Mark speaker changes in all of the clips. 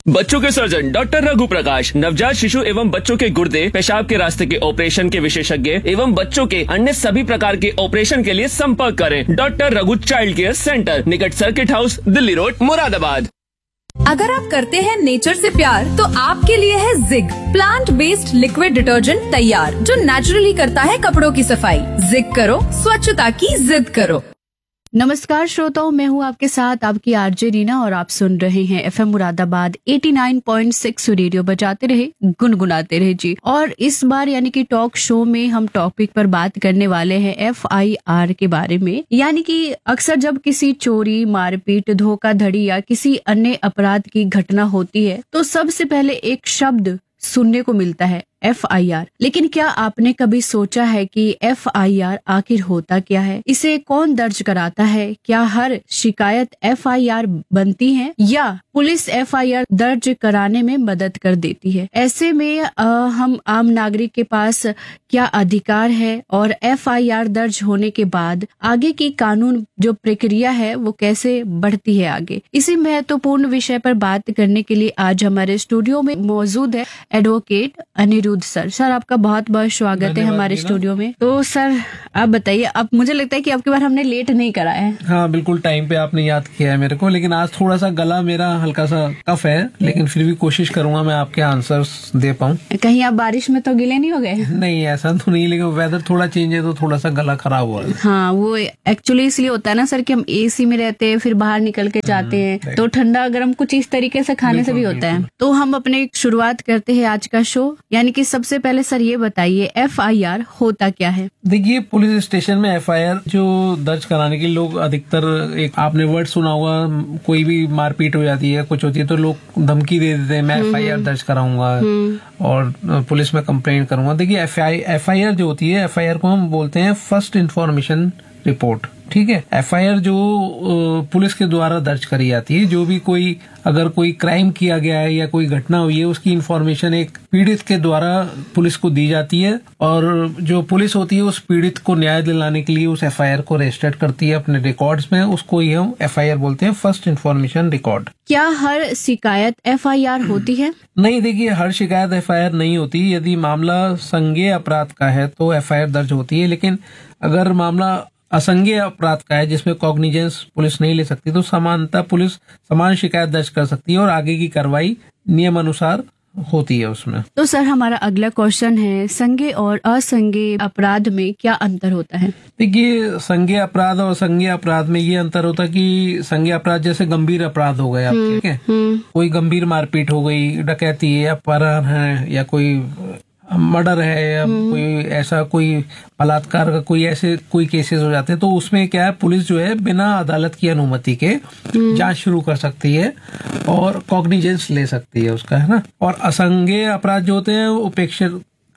Speaker 1: बच्चों के surgeon doctor Raghu प्रकाश, नवजात शिशु एवं बच्चों के गुर्दे, पेशाब के रास्ते के ऑपरेशन के विशेषज्ञ एवं बच्चों के अन्य सभी प्रकार के ऑपरेशन के लिए संपर्क करें। Doctor Raghu child care centre, निकट circuit house, Delhi road, Moradabad.
Speaker 2: अगर आप करते हैं नेचर से प्यार तो आपके लिए है zig plant based liquid detergent तैयार, जो नेचुरली करता है कपड़ों की सफाई। जिग करो, स्वच्छता की जिद करो।
Speaker 3: नमस्कार श्रोताओं, मैं हूँ आपके साथ आपकी आरजे रीना और आप सुन रहे हैं एफएम मुरादाबाद 89.6 रेडियो बजाते रहे गुनगुनाते रहे जी। और इस बार यानी कि टॉक शो में हम टॉपिक पर बात करने वाले हैं FIR के बारे में। यानी कि अक्सर जब किसी चोरी, मारपीट, धोखाधड़ी या किसी अन्य अपराध की घटना होती है तो सबसे पहले एक शब्द सुनने को मिलता है FIR। लेकिन क्या आपने कभी सोचा है कि FIR आखिर होता क्या है? इसे कौन दर्ज कराता है? क्या हर शिकायत FIR बनती है या पुलिस FIR दर्ज कराने में मदद कर देती है? ऐसे में हम आम नागरिक के पास क्या अधिकार है और FIR दर्ज होने के बाद आगे की कानून जो प्रक्रिया है वो कैसे बढ़ती है आगे? इसी महत्वपूर्ण विषय पर बात करने के लिए आज हमारे स्टूडियो में मौजूद है एडवोकेट अनिरुद्ध सर आपका बहुत बहुत स्वागत है हमारे स्टूडियो में। तो सर आप बताइए, अब मुझे लगता है कि आपकी बार हमने लेट नहीं करा है।
Speaker 4: हाँ बिल्कुल, टाइम पे आपने याद किया है मेरे को, लेकिन आज थोड़ा सा गला मेरा हल्का सा टफ है, लेकिन फिर भी कोशिश करूंगा मैं आपके आंसर्स दे पाऊँ।
Speaker 3: कहीं आप बारिश में तो गिले नहीं हो गए?
Speaker 4: नहीं ऐसा तो नहीं, लेकिन वेदर थोड़ा चेंज है तो थोड़ा सा गला खराब हुआ है।
Speaker 3: हाँ वो एक्चुअली इसलिए होता है ना सर कि हम AC में रहते हैं, फिर बाहर निकल के जाते हैं तो ठंडा गर्म कुछ इस तरीके से खाने से भी होता है। तो हम अपने शुरुआत करते हैं आज का शो। यानी कि सबसे पहले सर ये बताइए FIR होता क्या है?
Speaker 4: देखिए, पुलिस स्टेशन में FIR जो दर्ज कराने के लोग अधिकतर, एक आपने वर्ड सुना होगा, कोई भी मारपीट हो जाती है, कुछ होती है तो लोग धमकी दे देते हैं मैं FIR दर्ज कराऊंगा और पुलिस में कंप्लेंट करूंगा। देखिए FIR जो होती है, FIR को हम बोलते हैं फर्स्ट इन्फॉर्मेशन रिपोर्ट। ठीक है, FIR जो पुलिस के द्वारा दर्ज करी जाती है, जो भी कोई अगर कोई क्राइम किया गया है या कोई घटना हुई है उसकी इन्फॉर्मेशन एक पीड़ित के द्वारा पुलिस को दी जाती है और जो पुलिस होती है उस पीड़ित को न्याय दिलाने के लिए उस FIR को रजिस्टर करती है अपने रिकॉर्ड्स में। उसको ही हम FIR बोलते हैं, फर्स्ट इन्फॉर्मेशन रिकॉर्ड।
Speaker 3: क्या हर शिकायत FIR होती है?
Speaker 4: नहीं, देखिए हर शिकायत FIR नहीं होती। यदि मामला संज्ञेय अपराध का है तो FIR दर्ज होती है, लेकिन अगर मामला असंज्ञेय अपराध का है जिसमें कॉग्निजेंस पुलिस नहीं ले सकती तो समानता पुलिस समान शिकायत दर्ज कर सकती है और आगे की कार्रवाई नियम अनुसार होती है उसमें।
Speaker 3: तो सर हमारा अगला क्वेश्चन है, संज्ञेय और असंज्ञेय अपराध में क्या अंतर होता है?
Speaker 4: देखिए, संज्ञेय अपराध और असंज्ञेय अपराध में ये अंतर होता है कि संज्ञेय अपराध जैसे गंभीर अपराध हो गए आप, ठीक है, कोई गंभीर मारपीट हो गई, डकैती है, अपहरण है या कोई मर्डर है या कोई ऐसा कोई बलात्कार का कोई केसेस हो जाते हैं तो उसमें क्या है, पुलिस जो है बिना अदालत की अनुमति के जांच शुरू कर सकती है और कॉग्निजेंस ले सकती है उसका, है ना। और असंज्ञेय अपराध जो होते हैं वो अपेक्षाकृत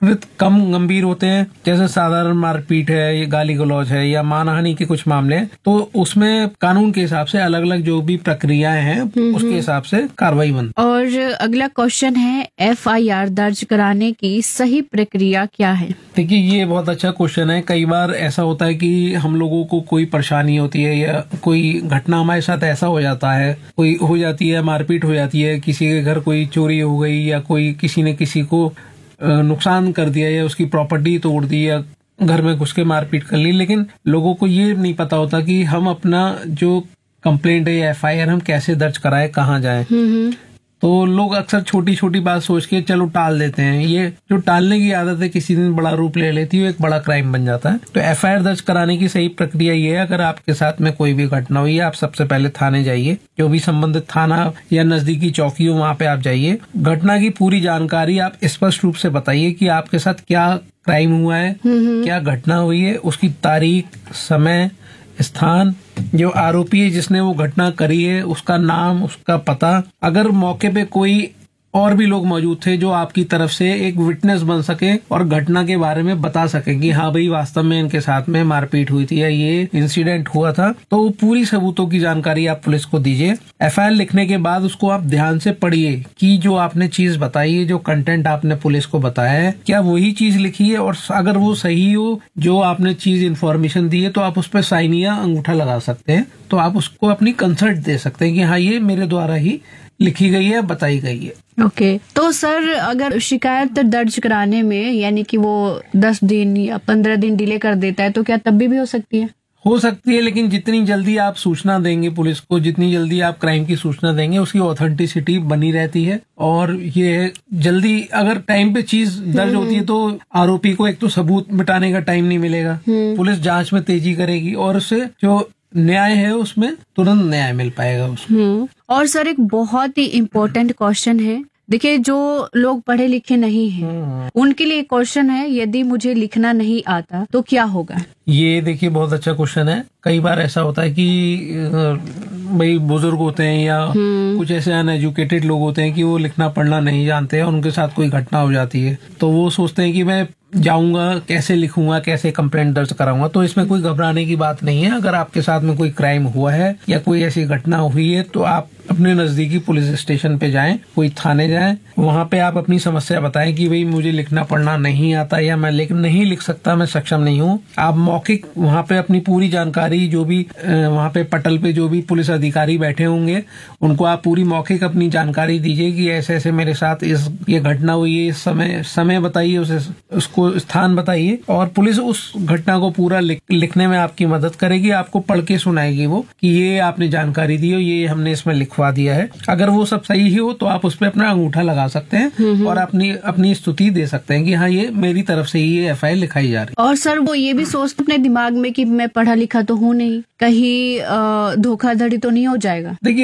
Speaker 4: कम गंभीर होते हैं, जैसे साधारण मारपीट है, ये गाली गलौज है या मानहानि के कुछ मामले हैं, तो उसमें कानून के हिसाब से अलग अलग जो भी प्रक्रियाएं हैं उसके हिसाब से कार्रवाई बनती है।
Speaker 3: और अगला क्वेश्चन है, FIR दर्ज कराने की सही प्रक्रिया क्या है?
Speaker 4: देखिए, ये बहुत अच्छा क्वेश्चन है। कई बार ऐसा होता है कि हम लोगों को कोई परेशानी होती है या कोई घटना हमारे साथ ऐसा हो जाता है, कोई हो जाती है, मारपीट हो जाती है, किसी के घर कोई चोरी हो गई या कोई किसी ने किसी को नुकसान कर दिया या उसकी प्रॉपर्टी तोड़ दी या घर में घुस के मारपीट कर ली, लेकिन लोगों को ये नहीं पता होता कि हम अपना जो कंप्लेंट है या FIR हम कैसे दर्ज कराएं, कहाँ जाएं। तो लोग अक्सर छोटी छोटी बात सोच के चलो टाल देते हैं। ये जो टालने की आदत है किसी दिन बड़ा रूप ले लेती है, एक बड़ा क्राइम बन जाता है। तो FIR दर्ज कराने की सही प्रक्रिया ये है, अगर आपके साथ में कोई भी घटना हुई है आप सबसे पहले थाने जाइए, जो भी संबंधित थाना या नजदीकी चौकी हो वहाँ पे आप जाइए, घटना की पूरी जानकारी आप स्पष्ट रूप से बताइए कि आपके साथ क्या क्राइम हुआ है, क्या घटना हुई है, उसकी तारीख, समय, स्थान, जो आरोपी है जिसने वो घटना करी है उसका नाम, उसका पता। अगर मौके पे कोई और भी लोग मौजूद थे जो आपकी तरफ से एक विटनेस बन सके और घटना के बारे में बता सके कि हाँ भाई वास्तव में इनके साथ में मारपीट हुई थी या ये इंसिडेंट हुआ था, तो पूरी सबूतों की जानकारी आप पुलिस को दीजिए। FIR लिखने के बाद उसको आप ध्यान से पढ़िए कि जो आपने चीज बताई है, जो कंटेंट आपने पुलिस को बताया है, क्या वही चीज लिखी है, और अगर वो सही हो, जो आपने चीज इन्फॉर्मेशन दी है, तो आप उस पर साइन या अंगूठा लगा सकते हैं। तो आप उसको अपनी कंसर्ट दे सकते हैं कि हाँ ये मेरे द्वारा ही लिखी गई है, बताई गई है।
Speaker 3: ओके तो सर अगर शिकायत दर्ज कराने में यानी कि वो 10 दिन या 15 दिन डिले कर देता है तो क्या तब भी हो सकती है?
Speaker 4: हो सकती है, लेकिन जितनी जल्दी आप सूचना देंगे पुलिस को, जितनी जल्दी आप क्राइम की सूचना देंगे, उसकी ऑथेंटिसिटी बनी रहती है। और ये जल्दी अगर टाइम पे चीज दर्ज होती है तो आरोपी को एक तो सबूत मिटाने का टाइम नहीं मिलेगा, पुलिस जांच में तेजी करेगी और उससे जो न्याय है उसमें तुरंत न्याय मिल पाएगा उसमें।
Speaker 3: और सर एक बहुत ही इम्पोर्टेंट क्वेश्चन है, देखिए जो लोग पढ़े लिखे नहीं हैं उनके लिए क्वेश्चन है, यदि मुझे लिखना नहीं आता तो क्या होगा?
Speaker 4: ये देखिए बहुत अच्छा क्वेश्चन है। कई बार ऐसा होता है कि भाई बुजुर्ग होते हैं या कुछ ऐसे अनएजुकेटेड लोग होते हैं कि वो लिखना पढ़ना नहीं जानते हैं, उनके साथ कोई घटना हो जाती है तो वो सोचते हैं कि मैं जाऊंगा कैसे लिखूंगा, कैसे कंप्लेंट दर्ज कराऊंगा। तो इसमें कोई घबराने की बात नहीं है। अगर आपके साथ में कोई क्राइम हुआ है या कोई ऐसी घटना हुई है तो आप अपने नजदीकी पुलिस स्टेशन पे जाएं, कोई थाने जाएं, वहां पे आप अपनी समस्या बताएं कि भाई मुझे लिखना पढ़ना नहीं आता या मैं नहीं लिख सकता, मैं सक्षम नहीं हूँ। आप मौखिक वहां पे अपनी पूरी जानकारी, जो भी वहां पे पटल पे जो भी पुलिस अधिकारी बैठे होंगे उनको आप पूरी मौखिक अपनी जानकारी दीजिए कि ऐसे ऐसे मेरे साथ ये घटना हुई है, समय बताइए, उसको स्थान बताइए और पुलिस उस घटना को पूरा लिखने में आपकी मदद करेगी, आपको पढ़ के सुनाएगी वो कि ये आपने जानकारी दी हो, ये हमने इसमें लिखवा दिया है। अगर वो सब सही ही हो तो आप उस पर अपना अंगूठा लगा सकते हैं और अपनी स्तुति दे सकते हैं कि हाँ ये मेरी तरफ से ये एफआईआर लिखाई जा रही है।
Speaker 3: और सर वो ये भी सोचते अपने दिमाग में कि मैं पढ़ा लिखा तो हूँ नहीं, कहीं धोखाधड़ी तो नहीं हो जाएगा।
Speaker 4: देखिए